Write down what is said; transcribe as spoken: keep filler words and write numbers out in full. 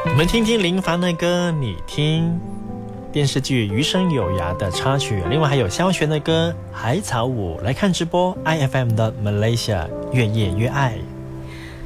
我们听听林凡的歌，你听电视剧《余生有涯》的插曲，另外还有萧璇的歌《海草舞》。来看直播 I F M 的 Malaysia 越夜越爱。